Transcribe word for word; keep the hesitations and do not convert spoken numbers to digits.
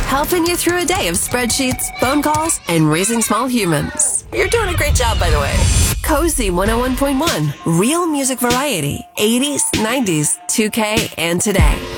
helping you through a day of spreadsheets, phone calls, and raising small humans. You're doing a great job, by the way. Cozy one oh one point one, real music variety, eighties, nineties, two K, and today.